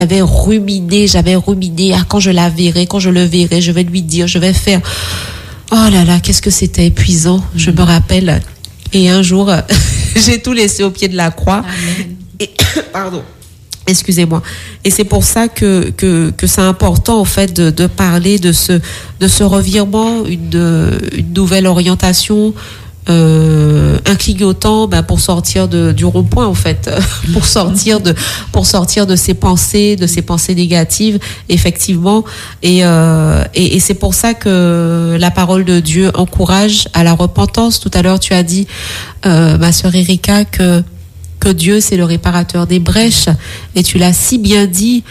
j'avais ruminé, quand je la verrai, quand je le verrai, je vais lui dire, je vais faire. Oh là là, qu'est-ce que c'était épuisant, je me rappelle. Et un jour, j'ai tout laissé au pied de la croix. Et, pardon. Excusez-moi. Et c'est pour ça que c'est important, en fait, de parler de ce revirement, une nouvelle orientation, un clignotant, pour sortir du rond-point, en fait, pour sortir de ces pensées négatives, effectivement. Et c'est pour ça que la parole de Dieu encourage à la repentance. Tout à l'heure, tu as dit, ma sœur Erika, que Dieu, c'est le réparateur des brèches. Et tu l'as si bien dit,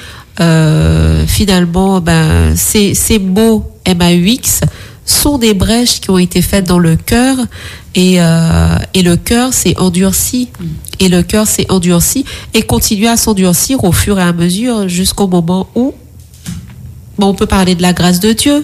finalement, ces mots MAUX sont des brèches qui ont été faites dans le cœur, et le cœur s'est endurci. Et le cœur s'est endurci et continue à s'endurcir au fur et à mesure jusqu'au moment où on peut parler de la grâce de Dieu.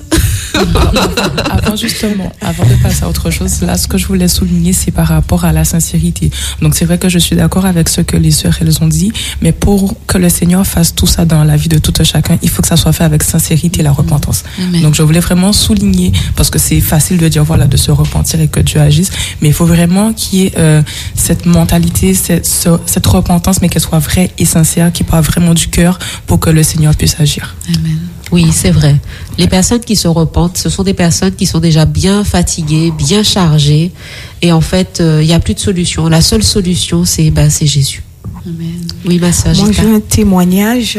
Avant de passer à autre chose, là, ce que je voulais souligner, c'est par rapport à la sincérité. Donc, c'est vrai que je suis d'accord avec ce que les sœurs, elles ont dit, mais pour que le Seigneur fasse tout ça dans la vie de tout chacun, il faut que ça soit fait avec sincérité et la repentance. Amen. Donc, je voulais vraiment souligner, parce que c'est facile de dire, voilà, de se repentir et que Dieu agisse, mais il faut vraiment qu'il y ait cette mentalité, cette repentance, mais qu'elle soit vraie et sincère, qui part vraiment du cœur pour que le Seigneur puisse agir. Amen. Oui, c'est vrai. Les personnes qui se repentent, ce sont des personnes qui sont déjà bien fatiguées, bien chargées. Et en fait, il n'y a plus de solution. La seule solution, c'est Jésus. Amen. Oui, ma sœur. Moi, j'ai un témoignage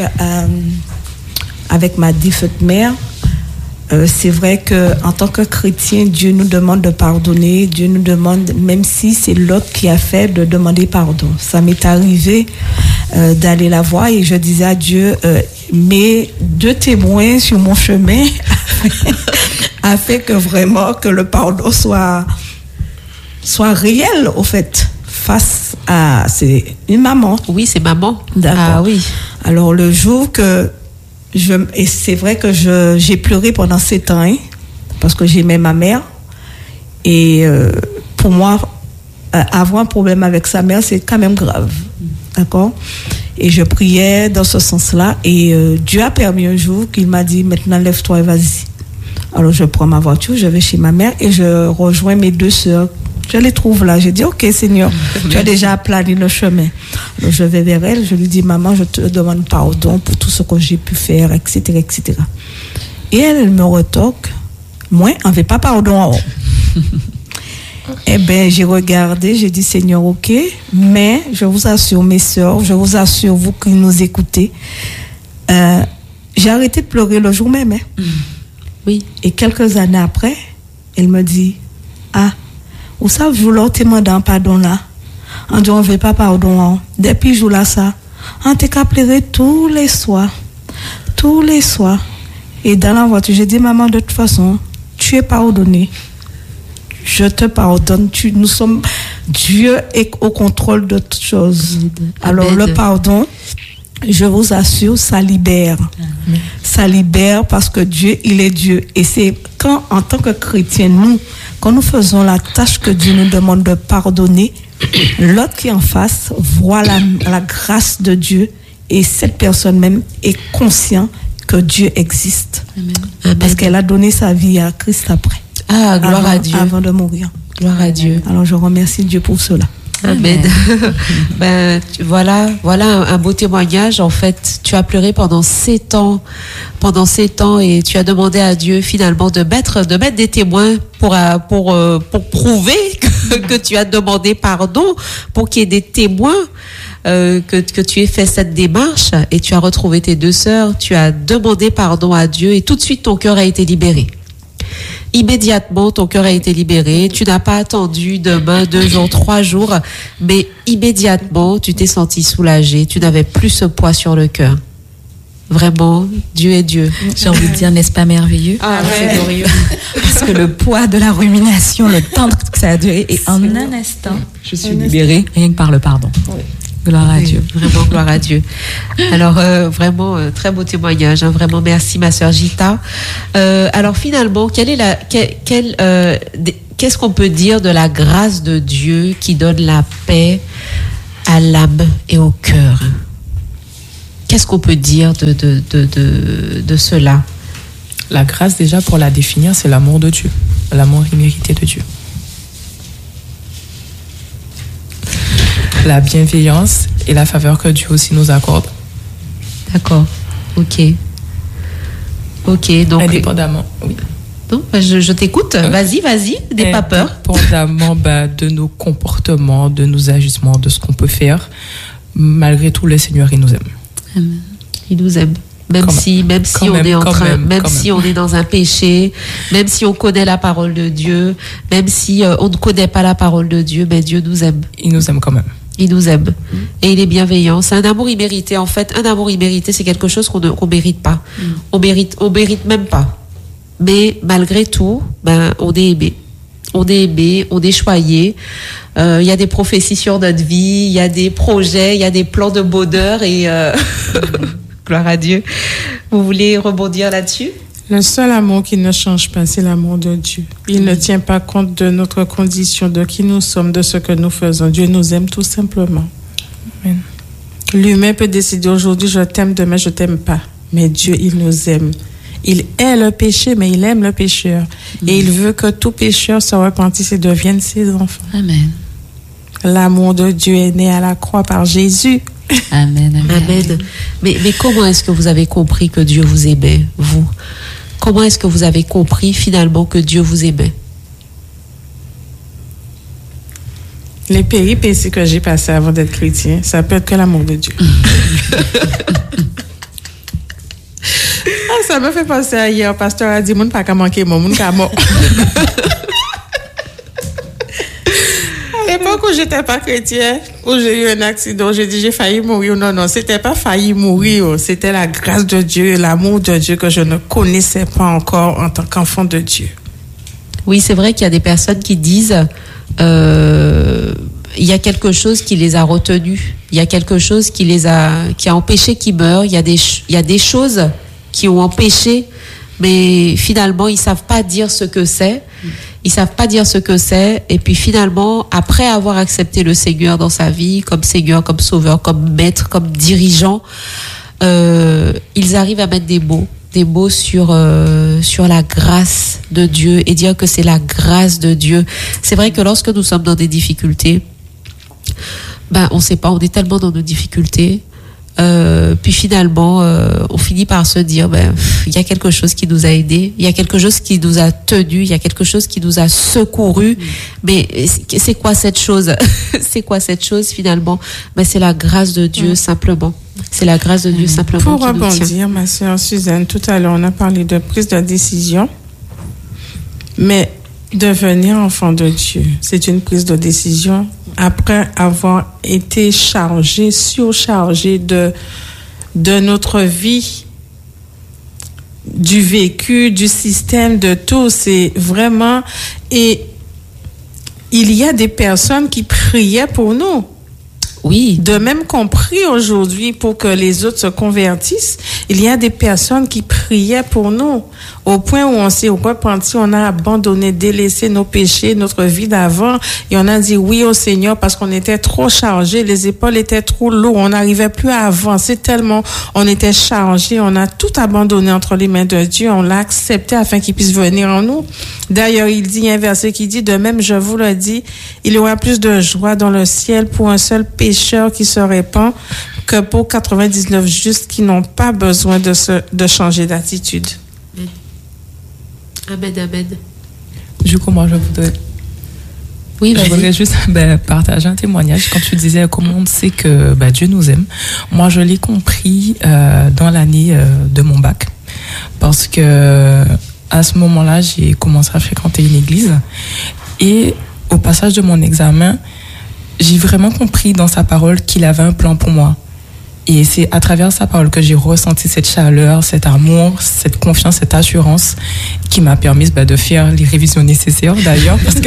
avec ma défunte mère. C'est vrai qu'en tant que chrétien, Dieu nous demande de pardonner. Dieu nous demande, même si c'est l'autre qui a fait, de demander pardon. Ça m'est arrivé d'aller la voir et je disais à Dieu, mes 2 témoins sur mon chemin a fait que vraiment que le pardon soit réel, au fait, face à... C'est une maman. Oui, c'est maman. D'accord. Ah oui. Alors, le jour que... Et c'est vrai que j'ai pleuré pendant 7 ans, parce que j'aimais ma mère. Et pour moi, avoir un problème avec sa mère, c'est quand même grave. D'accord? Et je priais dans ce sens-là. Et Dieu a permis un jour qu'il m'a dit, maintenant lève-toi et vas-y. Alors je prends ma voiture, je vais chez ma mère et je rejoins mes 2 sœurs. Je les trouve là. Je dis, OK, Seigneur, tu as déjà aplani le chemin. Alors, je vais vers elle. Je lui dis, maman, je te demande pardon pour tout ce que j'ai pu faire, etc., etc. Et elle me retorque. Moi, on ne fait pas pardon. Eh bien, j'ai regardé, j'ai dit, Seigneur, OK, mais je vous assure, mes sœurs, je vous assure, vous qui nous écoutez, j'ai arrêté de pleurer le jour même. Oui. Et quelques années après, elle me dit, vous savez, je voulais te demander un pardon là. On dit, on ne veut pas pardon. Depuis jour là, ça. On t'a qu'à pleurer tous les soirs. Tous les soirs. Et dans la voiture, j'ai dit, maman, de toute façon, tu es pardonné. Je te pardonne. Nous sommes... Dieu est au contrôle de toutes choses. Alors, le pardon, je vous assure, ça libère. Amen. Ça libère parce que Dieu, il est Dieu. Et c'est quand, en tant que chrétien, quand nous faisons la tâche que Dieu nous demande de pardonner, l'autre qui est en face voit la grâce de Dieu et cette personne même est consciente que Dieu existe. Amen. Parce qu'elle a donné sa vie à Christ après. Ah, gloire à Dieu. Avant de mourir. Gloire à Dieu. Alors je remercie Dieu pour cela. Amen. Voilà un beau témoignage. En fait, tu as pleuré pendant 7 ans et tu as demandé à Dieu finalement de mettre des témoins pour prouver que tu as demandé pardon, pour qu'il y ait des témoins que tu aies fait cette démarche et tu as retrouvé tes 2 sœurs, tu as demandé pardon à Dieu et tout de suite ton cœur a été libéré. Immédiatement, ton cœur a été libéré. Tu n'as pas attendu demain, 2 jours, 3 jours, mais immédiatement, tu t'es senti soulagé. Tu n'avais plus ce poids sur le cœur. Vraiment, Dieu est Dieu. J'ai envie de dire, n'est-ce pas merveilleux? C'est glorieux. Parce que le poids de la rumination, le temps que ça a duré, et en un instant, je suis libérée, rien que par le pardon. Oui. Gloire à Dieu. Vraiment, gloire à Dieu. Alors, vraiment, très beau témoignage. Vraiment, merci, ma sœur Gita. Alors, finalement, qu'est-ce qu'on peut dire de la grâce de Dieu qui donne la paix à l'âme et au cœur? Qu'est-ce qu'on peut dire de cela? La grâce, déjà, pour la définir, c'est l'amour de Dieu, l'amour immérité de Dieu. La bienveillance et la faveur que Dieu aussi nous accorde. D'accord, ok, donc... Indépendamment, oui. Non, je t'écoute, vas-y, n'aie pas peur. Indépendamment de nos comportements, de nos agissements, de ce qu'on peut faire, malgré tout, le Seigneur, il nous aime. Amen. Il nous aime. Même si on est dans un péché, même si on connaît la parole de Dieu, même si on ne connaît pas la parole de Dieu, mais Dieu nous aime. Il nous aime quand même. Il nous aime. Et il est bienveillant. C'est un amour immérité. En fait, un amour immérité, c'est quelque chose qu'on mérite pas. On mérite même pas. Mais malgré tout, on est aimé. On est aimé, on est choyé. Il y a des prophéties sur notre vie, il y a des projets, il y a des plans de bonheur et gloire à Dieu. Vous voulez rebondir là-dessus? Le seul amour qui ne change pas, c'est l'amour de Dieu. Il ne tient pas compte de notre condition, de qui nous sommes, de ce que nous faisons. Dieu nous aime tout simplement. Amen. L'humain peut décider aujourd'hui, je t'aime, demain, je t'aime pas. Mais Dieu, il nous aime. Il hait le péché, mais il aime le pécheur. Et il veut que tout pécheur se repentisse et devienne ses enfants. Amen. L'amour de Dieu est né à la croix par Jésus. Amen. Mais comment est-ce que vous avez compris que Dieu vous aimait, vous? Comment est-ce que vous avez compris finalement que Dieu vous aimait? Les péripéties que j'ai passées avant d'être chrétien, ça peut être que l'amour de Dieu. Ça me fait penser à hier, le pasteur a dit, moun pas qu'à manquer, moun qu'à mort. À l'époque où j'étais pas chrétien, où j'ai eu un accident, j'ai dit j'ai failli mourir. Non, c'était pas failli mourir, c'était la grâce de Dieu et l'amour de Dieu que je ne connaissais pas encore en tant qu'enfant de Dieu. Oui, c'est vrai qu'il y a des personnes qui disent il y a quelque chose qui les a retenus, il y a quelque chose qui a empêché qu'ils meurent, il y a des choses qui ont empêché, mais finalement ils savent pas dire ce que c'est. Ils savent pas dire ce que c'est, et puis finalement, après avoir accepté le Seigneur dans sa vie, comme Seigneur, comme Sauveur, comme Maître, comme dirigeant, ils arrivent à mettre des mots sur la grâce de Dieu et dire que c'est la grâce de Dieu. C'est vrai que lorsque nous sommes dans des difficultés, on sait pas, on est tellement dans nos difficultés. Puis finalement, on finit par se dire, il y a quelque chose qui nous a aidés, il y a quelque chose qui nous a tenus, il y a quelque chose qui nous a secourus. Mais c'est quoi cette chose? C'est quoi cette chose finalement? C'est la grâce de Dieu simplement. C'est la grâce de Dieu simplement. Pour rebondir, ma sœur Suzanne, tout à l'heure on a parlé de prise de décision, mais devenir enfant de Dieu, c'est une prise de décision après avoir été surchargé de notre vie, du vécu, du système, de tout. C'est vraiment... Et il y a des personnes qui priaient pour nous. Oui. De même qu'on prie aujourd'hui pour que les autres se convertissent, il y a des personnes qui priaient pour nous. Au point où on s'est repenti, on a abandonné, délaissé nos péchés, notre vie d'avant, et on a dit oui au Seigneur parce qu'on était trop chargé, les épaules étaient trop lourdes, on n'arrivait plus à avancer tellement on était chargé, on a tout abandonné entre les mains de Dieu, on l'a accepté afin qu'il puisse venir en nous. D'ailleurs, il dit, il y a un verset qui dit, de même, je vous le dis, il y aura plus de joie dans le ciel pour un seul pécheur qui se répand que pour 99 justes qui n'ont pas besoin de changer d'attitude. Amen. Du coup, moi, je voudrais juste partager un témoignage. Quand tu disais comment on sait que Dieu nous aime, moi, je l'ai compris dans l'année de mon bac. Parce que à ce moment-là, j'ai commencé à fréquenter une église. Et au passage de mon examen, j'ai vraiment compris dans sa parole qu'il avait un plan pour moi. Et c'est à travers sa parole que j'ai ressenti cette chaleur, cet amour, cette confiance, cette assurance qui m'a permis de faire les révisions nécessaires d'ailleurs parce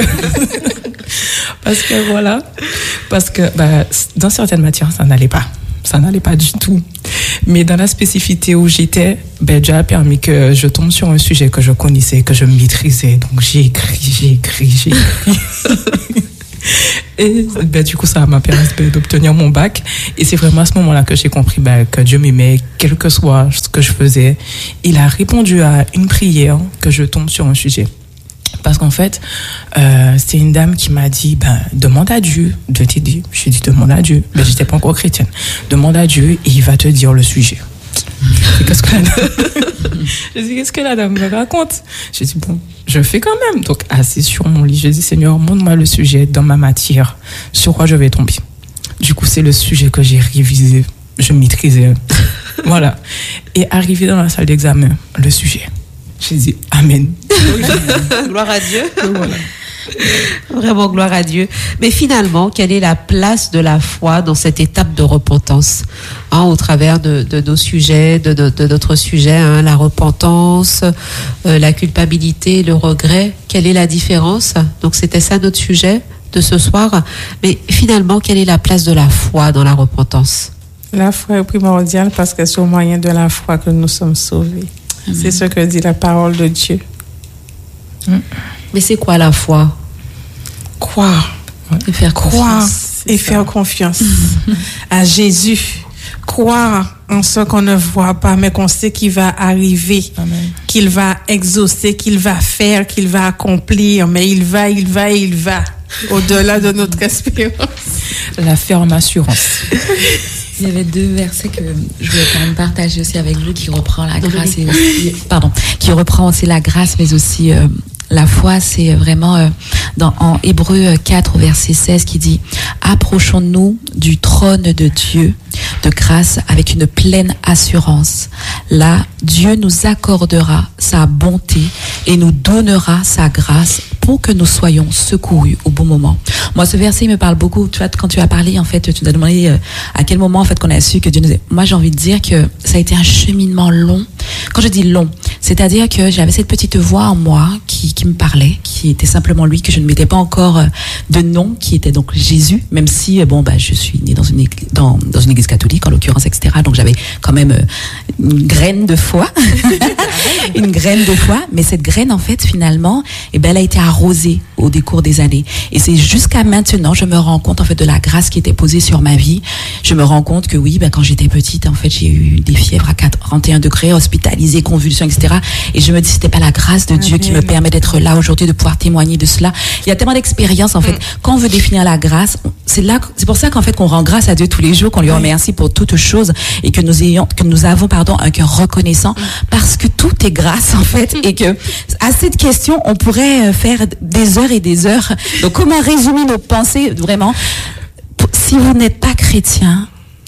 que dans certaines matières ça n'allait pas du tout. Mais dans la spécificité où j'étais, Dieu a permis que je tombe sur un sujet que je connaissais, que je maîtrisais. Donc j'ai écrit. Et du coup, ça m'a permis d'obtenir mon bac. Et c'est vraiment à ce moment-là que j'ai compris que Dieu m'aimait, quel que soit ce que je faisais. Il a répondu à une prière que je tombe sur un sujet. Parce qu'en fait, c'est une dame qui m'a dit, demande à Dieu de t'aider. Je lui ai dit, demande à Dieu. Mais j'étais pas encore chrétienne. Demande à Dieu et il va te dire le sujet. Qu'est-ce que la dame me raconte? J'ai dit, bon, je fais quand même. Donc, assis sur mon lit, je dis, Seigneur, montre-moi le sujet dans ma matière, sur quoi je vais tomber. Du coup, c'est le sujet que j'ai révisé, je maîtrisais. Voilà. Et arrivé dans la salle d'examen, le sujet. J'ai dit, Amen. Gloire à Dieu. Voilà. Vraiment, gloire à Dieu. Mais finalement, quelle est la place de la foi dans cette étape de repentance, au travers de nos sujets, de notre sujet, la repentance, la culpabilité, le regret. Quelle est la différence? Donc, c'était ça notre sujet de ce soir. Mais finalement, quelle est la place de la foi dans la repentance? La foi est primordiale parce que c'est au moyen de la foi que nous sommes sauvés. Amen. C'est ce que dit la parole de Dieu. Mais c'est quoi la foi? Croire. Et faire confiance. Faire confiance à Jésus. Croire en ce qu'on ne voit pas, mais qu'on sait qu'il va arriver, Amen. Qu'il va exaucer, qu'il va faire, qu'il va accomplir. Mais il va. Au-delà de notre espérance. La ferme assurance. Il y avait 2 versets que je voulais quand même partager aussi avec vous qui reprend la grâce et aussi, qui reprend aussi la grâce, mais aussi la foi. C'est vraiment en Hébreux 4 verset 16 qui dit: approchons-nous du trône de Dieu de grâce avec une pleine assurance. Là, Dieu nous accordera sa bonté et nous donnera sa grâce pour que nous soyons secourus au bon moment. Moi, ce verset il me parle beaucoup. Tu vois, quand tu as parlé, en fait, tu nous as demandé à quel moment, en fait, qu'on a su que Dieu nous aime. Moi, j'ai envie de dire que ça a été un cheminement long. Quand je dis long, c'est-à-dire que j'avais cette petite voix en moi qui me parlait, qui était simplement lui, que je ne mettais pas encore de nom, qui était donc Jésus, même si, je suis née dans une église catholique, en l'occurrence, etc. Donc, j'avais quand même une graine de foi. Une graine de foi. Mais cette graine, en fait, finalement, elle a été arrosée au décours des années. Et c'est jusqu'à maintenant, je me rends compte, en fait, de la grâce qui était posée sur ma vie. Je me rends compte que oui, quand j'étais petite, en fait, j'ai eu des fièvres à 41 degrés, hospitalisée, convulsions, etc. Et je me dis, c'était pas la grâce de Dieu qui me permet d'être là aujourd'hui, de pouvoir témoigner de cela. Il y a tellement d'expériences, en fait. Quand on veut définir la grâce, c'est pour ça qu'en fait, qu'on rend grâce à Dieu tous les jours, qu'on lui remercie pour toutes choses et que nous avons, un cœur reconnaissant parce que tout est grâce, en fait, et que, à cette question, on pourrait faire des heures et des heures. Donc, comment résumer nos pensées, vraiment? Si vous n'êtes pas chrétien,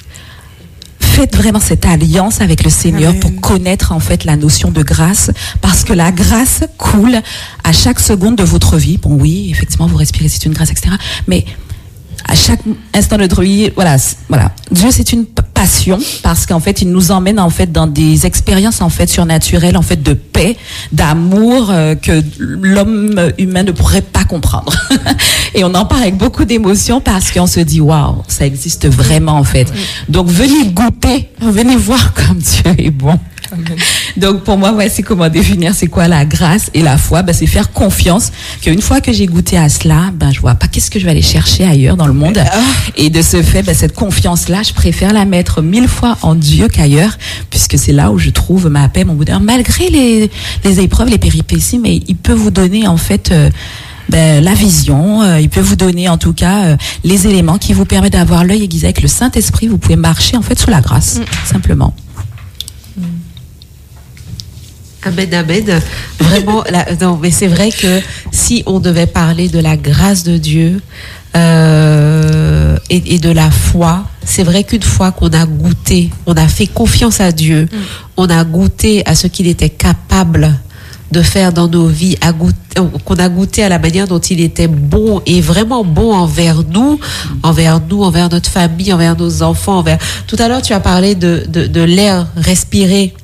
faites vraiment cette alliance avec le Seigneur. Amen. Pour connaître en fait la notion de grâce, parce que la grâce coule à chaque seconde de votre vie. Bon, oui, effectivement, vous respirez, c'est une grâce, etc. Mais à chaque instant de notre vie, voilà. Dieu, c'est une passion parce qu'en fait, il nous emmène en fait dans des expériences en fait surnaturelles, en fait de paix, d'amour que l'homme humain ne pourrait pas comprendre. Et on en parle avec beaucoup d'émotion parce qu'on se dit waouh, ça existe vraiment en fait. Donc venez goûter, venez voir comme Dieu est bon. Donc pour moi, voici comment définir c'est quoi la grâce et la foi. C'est faire confiance qu'une fois que j'ai goûté à cela, je vois pas qu'est-ce que je vais aller chercher ailleurs dans le monde. Et de ce fait, cette confiance-là, je préfère la mettre 1000 fois en Dieu qu'ailleurs, puisque c'est là où je trouve ma paix, mon bonheur, malgré les épreuves, les péripéties. Mais il peut vous donner en fait la vision, il peut vous donner en tout cas les éléments qui vous permettent d'avoir l'œil aiguisé avec le Saint-Esprit. Vous pouvez marcher en fait sous la grâce, simplement. Amen, amen. Vraiment, non, mais c'est vrai que si on devait parler de la grâce de Dieu et de la foi, c'est vrai qu'une fois qu'on a goûté, on a fait confiance à Dieu, on a goûté à ce qu'il était capable de faire dans nos vies, qu'on a goûté à la manière dont il était bon et vraiment bon envers notre famille, envers nos enfants, Tout à l'heure, tu as parlé de l'air respiré.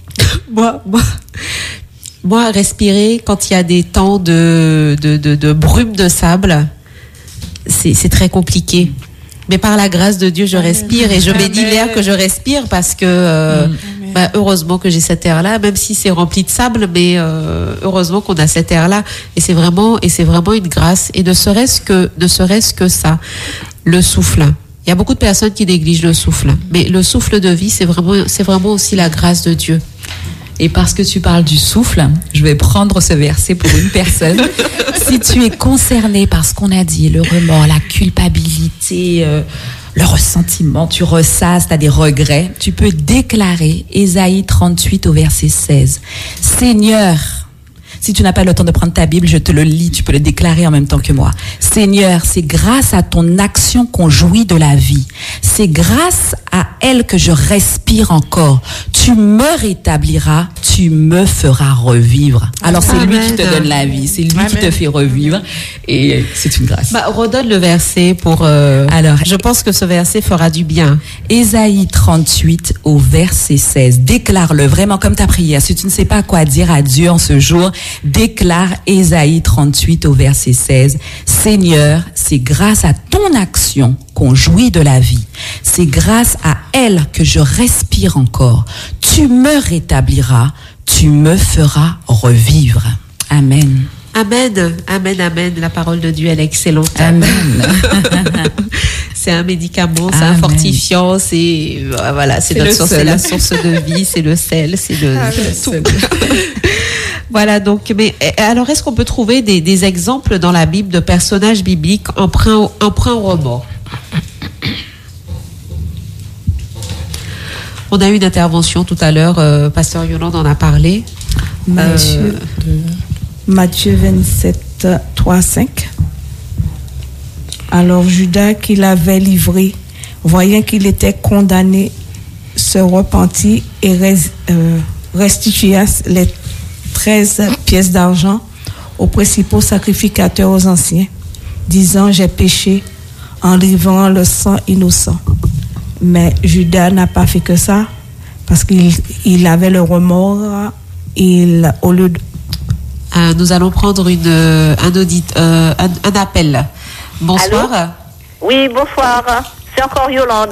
Moi, respirer quand il y a des temps de brume de sable, c'est très compliqué. Mais par la grâce de Dieu, je respire et je bénis l'air que je respire parce que heureusement que j'ai cet air-là, même si c'est rempli de sable, mais heureusement qu'on a cet air-là. Et c'est vraiment une grâce. Et ne serait-ce que ça, le souffle. Il y a beaucoup de personnes qui négligent le souffle, mais le souffle de vie, c'est vraiment aussi la grâce de Dieu. Et parce que tu parles du souffle, je vais prendre ce verset pour une personne. Si tu es concerné par ce qu'on a dit, le remords, la culpabilité, le ressentiment, tu ressasses, tu as des regrets, tu peux déclarer Ésaïe 38 au verset 16. Seigneur, si tu n'as pas le temps de prendre ta Bible, je te le lis, tu peux le déclarer en même temps que moi. Seigneur, c'est grâce à ton action qu'on jouit de la vie. C'est grâce à elle que je respire encore. Tu me rétabliras, tu me feras revivre. Alors c'est lui qui te donne la vie, c'est lui qui te fait revivre et c'est une grâce. Redonne le verset pour... Alors, je pense que ce verset fera du bien. Ésaïe 38 au verset 16. Déclare-le vraiment comme ta prière. Si tu ne sais pas quoi dire à Dieu en ce jour, déclare Ésaïe 38 au verset 16. Seigneur, c'est grâce à ton action qu'on jouit de la vie. C'est grâce à elle que je respire encore. Tu me rétabliras, tu me feras revivre. Amen. Amen, amen, amen. La parole de Dieu, elle est excellente. Amen. C'est un médicament, c'est un fortifiant, c'est notre source, c'est la source de vie, c'est le sel, c'est tout. Voilà, donc, mais alors, est-ce qu'on peut trouver des exemples dans la Bible de personnages bibliques emprunts au remords? On a eu une intervention tout à l'heure, Pasteur Yolande en a parlé. Matthieu 27, 3, 5. Alors Judas, qui l'avait livré, voyant qu'il était condamné, se repentit et restitua les 13 pièces d'argent aux principaux sacrificateurs, aux anciens, disant: j'ai péché en livrant le sang innocent. Mais Judas n'a pas fait que ça, parce qu'il avait le remords. Au lieu de... nous allons prendre un appel. Bonsoir. Allô? Oui, bonsoir. C'est encore Yolande.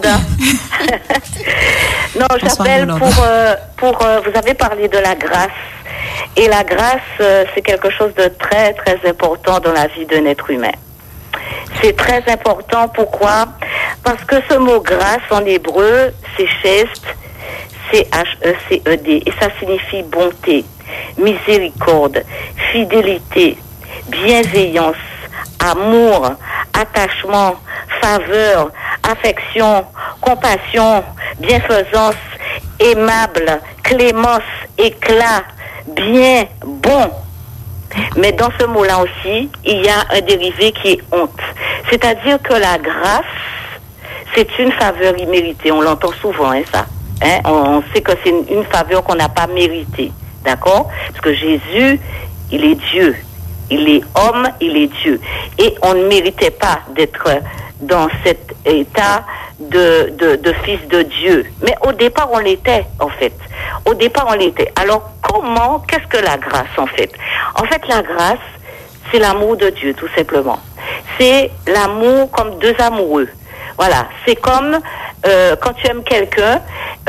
Non, j'appelle pour vous avez parlé de la grâce. Et la grâce, c'est quelque chose de très, très important dans la vie d'un être humain. C'est très important. Pourquoi? Parce que ce mot grâce en hébreu, c'est chest, C-H-E-C-E-D. Et ça signifie bonté, miséricorde, fidélité, bienveillance, amour, attachement, faveur, affection, compassion, bienfaisance, aimable, clémence, éclat, bien, bon. Mais dans ce mot-là aussi, il y a un dérivé qui est honte. C'est-à-dire que la grâce, c'est une faveur imméritée. On l'entend souvent, ça. On sait que c'est une faveur qu'on n'a pas méritée. D'accord? Parce que Jésus, il est Dieu. Il est homme, il est Dieu. Et on ne méritait pas d'être dans cet état de fils de Dieu. Mais au départ, on l'était, en fait. Au départ, on l'était. Alors, qu'est-ce que la grâce, en fait? En fait, la grâce, c'est l'amour de Dieu, tout simplement. C'est l'amour comme deux amoureux. Voilà. C'est comme quand tu aimes quelqu'un,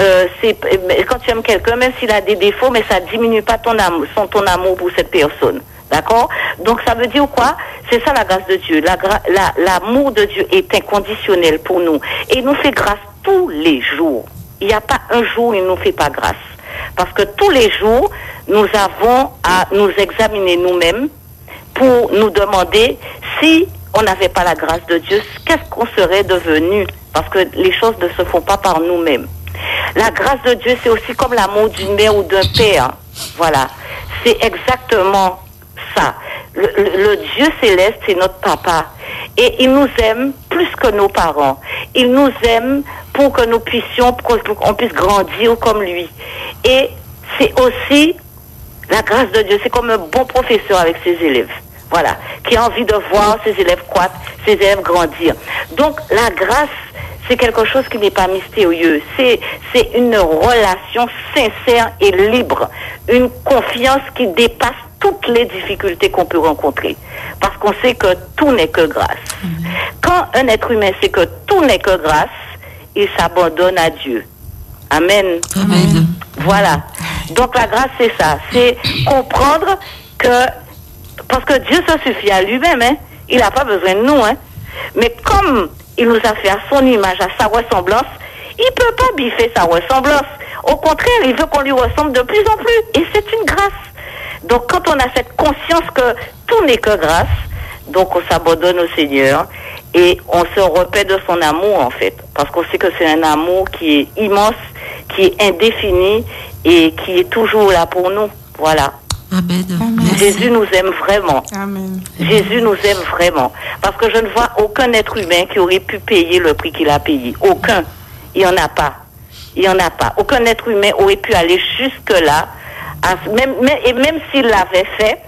même s'il a des défauts, mais ça diminue pas ton amour pour cette personne. D'accord? Donc ça veut dire quoi? C'est ça la grâce de Dieu. L'amour de Dieu est inconditionnel pour nous. Et il nous fait grâce tous les jours. Il n'y a pas un jour où il ne nous fait pas grâce. Parce que tous les jours, nous avons à nous examiner nous-mêmes pour nous demander si on n'avait pas la grâce de Dieu, qu'est-ce qu'on serait devenu? Parce que les choses ne se font pas par nous-mêmes. La grâce de Dieu, c'est aussi comme l'amour d'une mère ou d'un père. Voilà. C'est exactement ça. Le Dieu céleste, c'est notre papa. Et il nous aime plus que nos parents. Il nous aime pour que nous puissions, pour qu'on puisse grandir comme lui. Et c'est aussi la grâce de Dieu. C'est comme un bon professeur avec ses élèves. Voilà. Qui a envie de voir ses élèves croître, ses élèves grandir. Donc, la grâce, c'est quelque chose qui n'est pas mystérieux. C'est une relation sincère et libre. Une confiance qui dépasse toutes les difficultés qu'on peut rencontrer. Parce qu'on sait que tout n'est que grâce. Quand un être humain sait que tout n'est que grâce, il s'abandonne à Dieu. Amen. Amen. Voilà. Donc la grâce, c'est ça. C'est comprendre que, parce que Dieu se suffit à lui-même, hein. Il n'a pas besoin de nous, hein. Mais comme il nous a fait à son image, à sa ressemblance, il ne peut pas biffer sa ressemblance. Au contraire, il veut qu'on lui ressemble de plus en plus. Et c'est une grâce. Donc quand on a cette conscience que tout n'est que grâce, donc on s'abandonne au Seigneur et on se repaît de son amour, en fait. Parce qu'on sait que c'est un amour qui est immense, qui est indéfini et qui est toujours là pour nous. Voilà. Amen. Jésus nous aime vraiment. Amen. Jésus nous aime vraiment. Parce que je ne vois aucun être humain qui aurait pu payer le prix qu'il a payé. Aucun. Il n'y en a pas. Il n'y en a pas. Aucun être humain aurait pu aller jusque-là. Même s'il l'avait fait,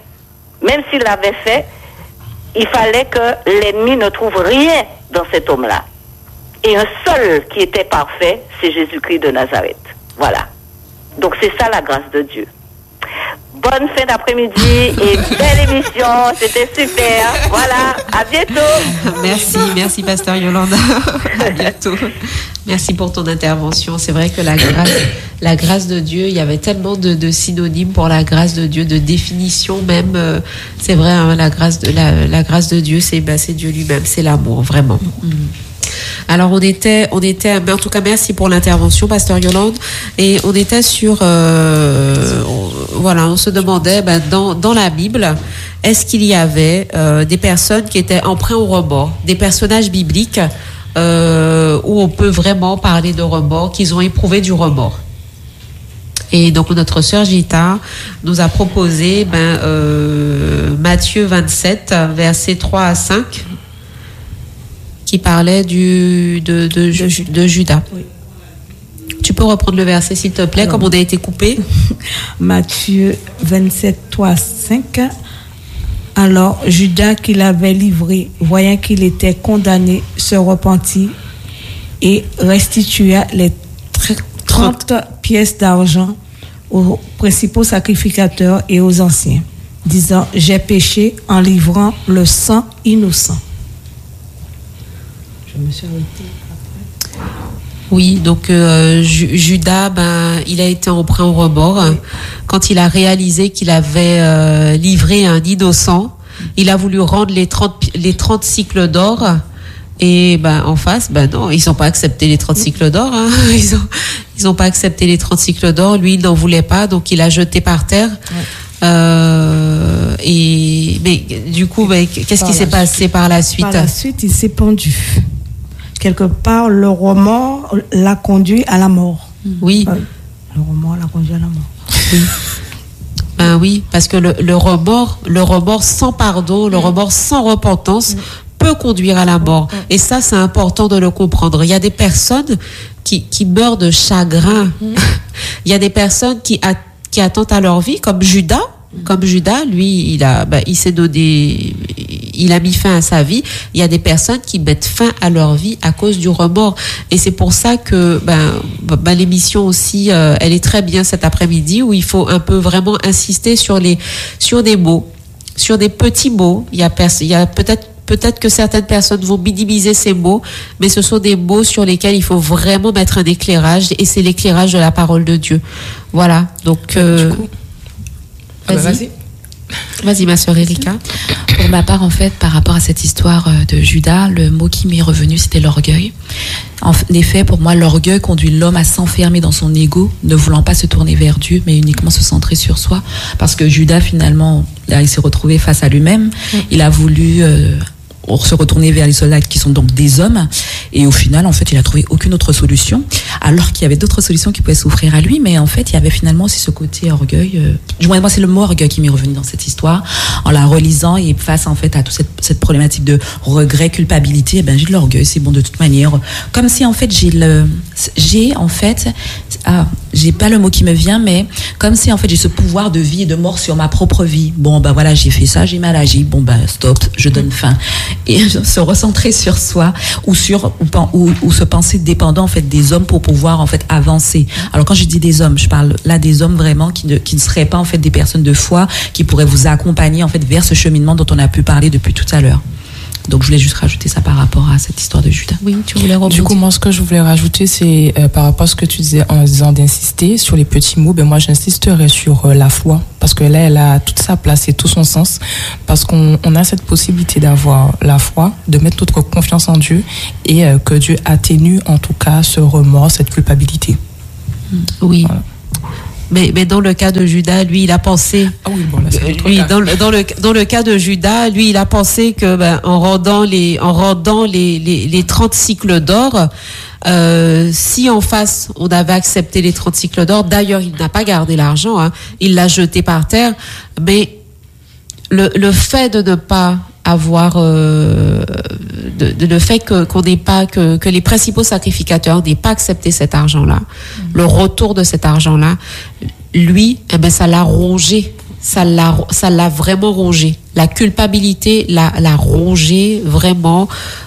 il fallait que l'ennemi ne trouve rien dans cet homme-là. Et un seul qui était parfait, c'est Jésus-Christ de Nazareth. Voilà. Donc c'est ça la grâce de Dieu. Bonne fin d'après-midi et belle émission, c'était super. Voilà, à bientôt. Merci Pasteur Yolanda. À bientôt. Merci pour ton intervention. C'est vrai que la grâce de Dieu, il y avait tellement de synonymes pour la grâce de Dieu, de définition même. C'est vrai, hein, la grâce de Dieu, c'est Dieu lui-même, c'est l'amour, vraiment. Alors on était, mais en tout cas merci pour l'intervention, Pasteur Yolande, et on était sur, on se demandait, dans la Bible, est-ce qu'il y avait des personnes qui étaient empreintes au remords, des personnages bibliques où on peut vraiment parler de remords, qu'ils ont éprouvé du remords. Et donc notre sœur Gita nous a proposé Matthieu 27, versets 3 à 5. Qui parlait de Judas. Oui. Tu peux reprendre le verset, s'il te plaît, comme on a été coupé. Matthieu 27, 3, 5. Alors, Judas, qui l'avait livré, voyant qu'il était condamné, se repentit et restitua les 30 pièces d'argent aux principaux sacrificateurs et aux anciens, disant, j'ai péché en livrant le sang innocent. Je me suis arrêtée après. Oui, donc Judas, il a été emprunt au remords. Oui. Quand il a réalisé qu'il avait livré un innocent, il a voulu rendre les 30 cycles d'or. Et en face, non, ils n'ont pas accepté les 30 cycles d'or. Hein. Ils ont pas accepté les 30 cycles d'or. Lui, il n'en voulait pas, donc il a jeté par terre. Oui. Mais du coup, qu'est-ce qui s'est passé par la suite? Par la suite, il s'est pendu. Quelque part, le remords l'a conduit à la mort. Oui. Le remords l'a conduit à la mort. Oui. Oui, parce que le remords sans pardon, le remords sans repentance peut conduire à la mort. Et ça, c'est important de le comprendre. Il y a des personnes qui meurent de chagrin. Il y a des personnes qui attendent à leur vie, comme Judas. Comme Judas, lui, il s'est donné, il a mis fin à sa vie. Il y a des personnes qui mettent fin à leur vie à cause du remords. Et c'est pour ça que, l'émission aussi, elle est très bien cet après-midi, où il faut un peu vraiment insister sur des mots, sur des petits mots. Il y a peut-être que certaines personnes vont minimiser ces mots, mais ce sont des mots sur lesquels il faut vraiment mettre un éclairage, et c'est l'éclairage de la parole de Dieu. Voilà. Donc, Vas-y, ma sœur Erika. Pour ma part, en fait, par rapport à cette histoire de Judas, le mot qui m'est revenu, c'était l'orgueil. En effet, pour moi, l'orgueil conduit l'homme à s'enfermer dans son ego, ne voulant pas se tourner vers Dieu, mais uniquement se centrer sur soi. Parce que Judas, finalement, là, il s'est retrouvé face à lui-même. Il a voulu se retourner vers les soldats qui sont donc des hommes. Et au final, en fait, il a trouvé aucune autre solution, alors qu'il y avait d'autres solutions qui pouvaient s'offrir à lui. Mais en fait, il y avait finalement aussi ce côté orgueil. Du moins, moi, c'est le mot orgueil qui m'est revenu dans cette histoire. En la relisant et face, en fait, à toute cette problématique de regret, culpabilité, j'ai de l'orgueil, c'est bon de toute manière. Comme si, en fait, j'ai en fait, j'ai pas le mot qui me vient, mais comme si en fait j'ai ce pouvoir de vie et de mort sur ma propre vie. Bon, ben voilà, j'ai fait ça, j'ai mal agi. Bon, ben stop, je donne fin. Et se recentrer sur soi ou se penser dépendant en fait des hommes pour pouvoir en fait avancer. Alors quand je dis des hommes, je parle là des hommes vraiment qui ne seraient pas en fait des personnes de foi qui pourraient vous accompagner en fait vers ce cheminement dont on a pu parler depuis tout à l'heure. Donc je voulais juste rajouter ça par rapport à cette histoire de Judas. Oui, tu voulais rebondir. Du coup, moi, ce que je voulais rajouter, c'est par rapport à ce que tu disais en disant d'insister sur les petits mots. Ben moi, j'insisterai sur la foi, parce que là, elle a toute sa place et tout son sens, parce qu'on a cette possibilité d'avoir la foi, de mettre notre confiance en Dieu et que Dieu atténue en tout cas ce remords, cette culpabilité. Oui. Voilà. Mais dans le cas de Judas, lui, il a pensé. Ah oui, bon, là, c'est lui, dans le cas de Judas, lui, il a pensé que en rendant les 30 cycles d'or, si en face on avait accepté les 30 cycles d'or, d'ailleurs il n'a pas gardé l'argent, hein, il l'a jeté par terre, mais le fait de ne pas avoir le fait qu'on n'ait pas que les principaux sacrificateurs n'aient pas accepté cet argent-là, le retour de cet argent-là, lui, ça l'a rongé, ça l'a vraiment rongé. La culpabilité l'a rongé vraiment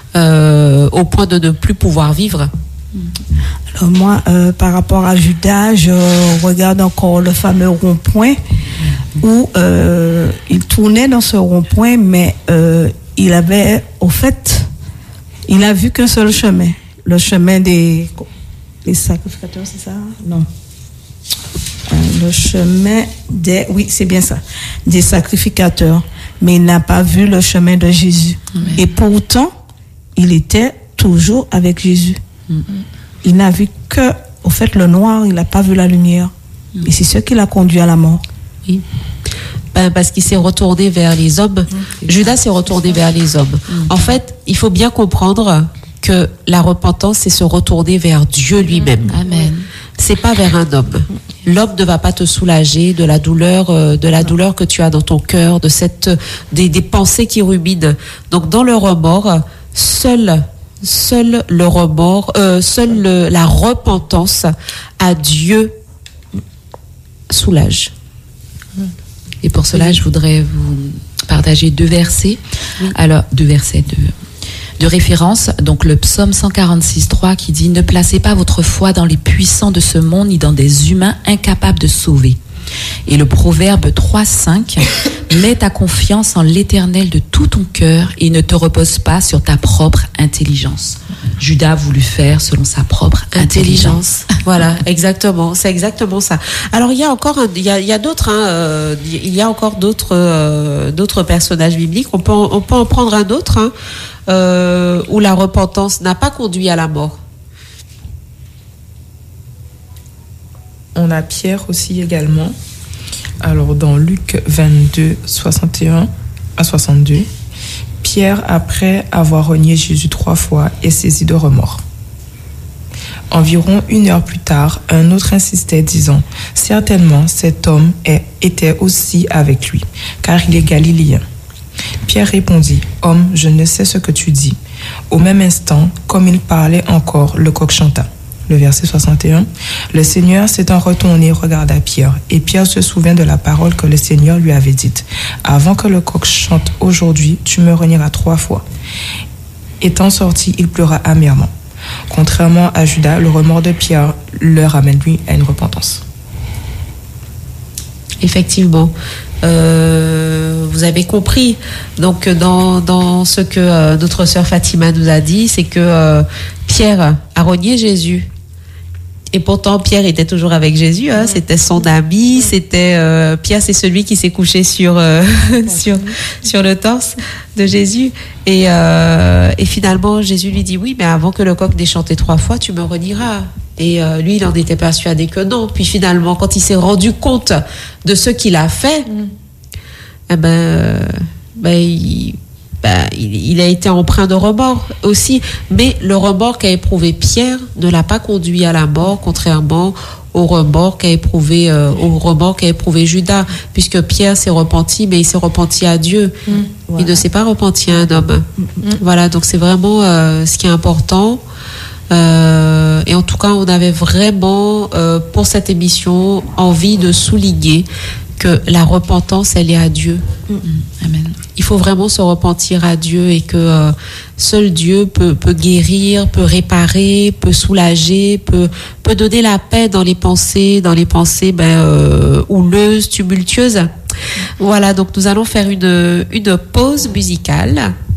au point de ne plus pouvoir vivre. Alors moi, par rapport à Judas, je regarde encore le fameux rond-point où il tournait dans ce rond-point, mais il avait, au fait, il n'a vu qu'un seul chemin, le chemin des sacrificateurs, c'est ça? Non. Le chemin oui, c'est bien ça, des sacrificateurs, mais il n'a pas vu le chemin de Jésus. Et pourtant, il était toujours avec Jésus. Il n'a vu que, au fait, le noir, il n'a pas vu la lumière. Et c'est ce qui l'a conduit à la mort. Oui. Parce qu'il s'est retourné vers les hommes. Judas s'est retourné vers les hommes. En fait, il faut bien comprendre que la repentance, c'est se retourner vers Dieu lui-même. Amen. C'est pas vers un homme. L'homme ne va pas te soulager de la douleur que tu as dans ton cœur, des pensées qui ruminent. Donc, dans le remords, seul le remords, la repentance à Dieu soulage. Et pour cela, je voudrais vous partager deux versets. Alors, deux versets de référence. Donc, le psaume 146:3 qui dit « Ne placez pas votre foi dans les puissants de ce monde, ni dans des humains incapables de sauver. » Et le proverbe 3:5 « Mets ta confiance en l'Éternel de tout ton cœur et ne te repose pas sur ta propre intelligence. » Judas a voulu faire selon sa propre intelligence. Voilà, exactement. C'est exactement ça. Alors, il y a encore, il y a d'autres, il y a encore d'autres personnages bibliques. On peut en prendre un autre, où la repentance n'a pas conduit à la mort. On a Pierre aussi également. Alors, dans Luc 22, 61 à 62, Pierre, après avoir renié Jésus 3 fois, est saisi de remords. Environ 1 heure plus tard, un autre insistait, disant « Certainement, cet homme était aussi avec lui, car il est galiléen. » Pierre répondit « Homme, je ne sais ce que tu dis. » Au même instant, comme il parlait encore, le coq chanta. Le verset 61. Le Seigneur s'étant retourné regarda Pierre, et Pierre se souvint de la parole que le Seigneur lui avait dite. Avant que le coq chante aujourd'hui, tu me renieras 3 fois. Étant sorti, il pleura amèrement. Contrairement à Judas, le remords de Pierre leur amène lui à une repentance. Effectivement. Vous avez compris. Donc, dans ce que notre sœur Fatima nous a dit, c'est que Pierre a renié Jésus. Et pourtant, Pierre était toujours avec Jésus. Hein, c'était son ami. C'était Pierre, c'est celui qui s'est couché sur le torse de Jésus. Et finalement, Jésus lui dit oui, mais avant que le coq n'ait chanté 3 fois, tu me renieras. Et lui, il en était persuadé que non. Puis finalement, quand il s'est rendu compte de ce qu'il a fait, il a été empreint de remords aussi. Mais le remords qu'a éprouvé Pierre ne l'a pas conduit à la mort, contrairement au remords qu'a éprouvé Judas, puisque Pierre s'est repenti, mais il s'est repenti à Dieu. Il ne s'est pas repenti à un homme. Voilà, donc c'est vraiment ce qui est important. Et en tout cas, on avait vraiment, pour cette émission, envie de souligner que la repentance, elle est à Dieu. Amen. Il faut vraiment se repentir à Dieu et que seul Dieu peut guérir, peut réparer, peut soulager, peut donner la paix dans les pensées houleuses, tumultueuses. Voilà, donc nous allons faire une pause musicale.